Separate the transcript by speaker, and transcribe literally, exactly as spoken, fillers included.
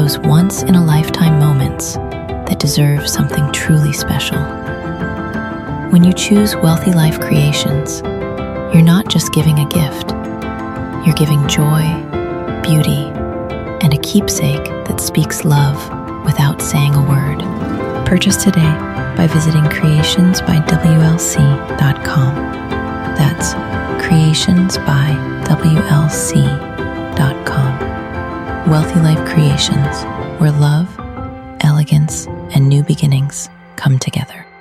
Speaker 1: those once-in-a-lifetime moments that deserve something truly special. When you choose Wealthy Life Creations, you're not just giving a gift. You're giving joy, beauty, and a keepsake that speaks love without saying a word. Purchase today by visiting creations by W L C dot com. That's creations by W L C dot com. Wealthy Life Creations, where love, elegance, and new beginnings come together.